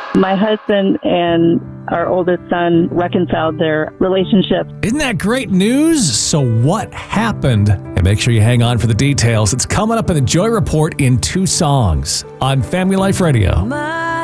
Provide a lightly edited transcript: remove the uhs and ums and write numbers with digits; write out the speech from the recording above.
My husband and our oldest son reconciled their relationship. Isn't that great news? So what happened? And make sure you hang on for the details. It's coming up in the Joy Report in 2 songs on Family Life Radio.